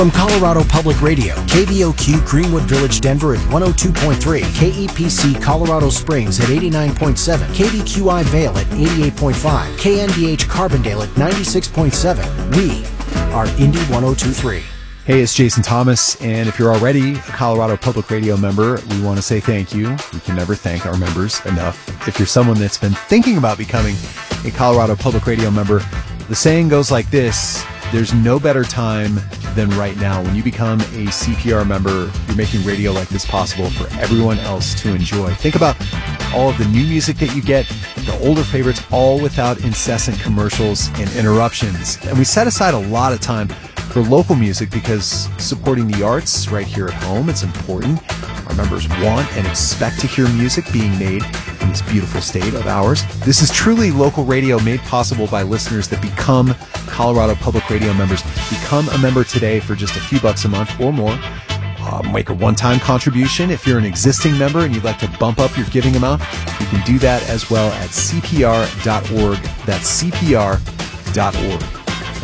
From Colorado Public Radio, KVOQ Greenwood Village, Denver at 102.3, KEPC Colorado Springs at 89.7, KVQI Vale at 88.5, KNDH Carbondale at 96.7. We are Indy 102.3. Hey, it's Jason Thomas, and if you're already a Colorado Public Radio member, we want to say thank you. We can never thank our members enough. If you're someone that's been thinking about becoming a Colorado Public Radio member, the saying goes like this: there's no better time than right now. When you become a CPR member, you're making radio like this possible for everyone else to enjoy. Think about all of the new music that you get, the older favorites, all without incessant commercials and interruptions. And we set aside a lot of time for local music because supporting the arts right here at home, it's important. Our members want and expect to hear music being made in this beautiful state of ours. This is truly local radio made possible by listeners that become Colorado Public Radio members. Become a member today for just a few bucks a month or more. Make a one-time contribution. If you're an existing member and you'd like to bump up your giving amount, you can do that as well at cpr.org. That's cpr.org.